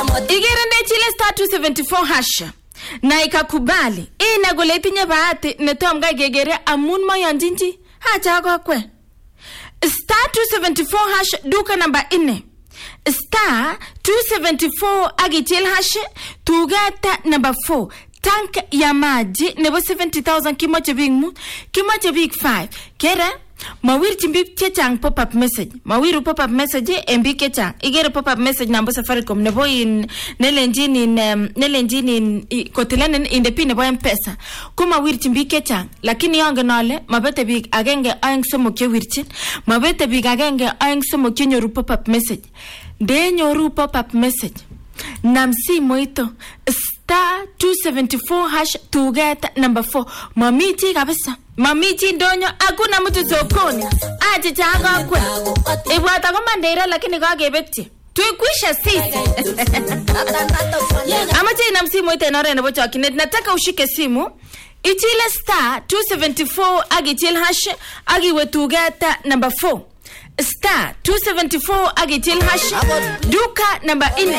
igere ndechile star 274 hash na ikakubali inagole tinye bahati netomga gegere amun moyonjinji hacha kokwe star 274 hash duka namba 4 star 274 agichil hash tugata namba 4 tank ya maji nebo 70,000 kimoche big mu kimoche big 5 kera mawir chimbik chechang pop-up message mawiru pop-up message mb chechang igere pop-up message nambo Safaricom nebo in nelenjin kotilen in the pin nebo M-Pesa kuma wir chimbik chechang lakini yonge nole mabete big agenge aeng somok chewirchin mabete big agenge aeng somok chenyoru pop-up message de nyoru pop-up message namsi moito star 274 hash tugeta number 4 mamiti kabisa mamiti ndonyo hakuna mtu sokoni aje changa kwe ibwata kwamba ndera lakini kagebekti tuikwisha sisi amaje namsi moito enore nebo chakinet nataka ushike simu ichile star 274 agichil hash agiwe tugeta number 4 star 274 agichil hash duka number 4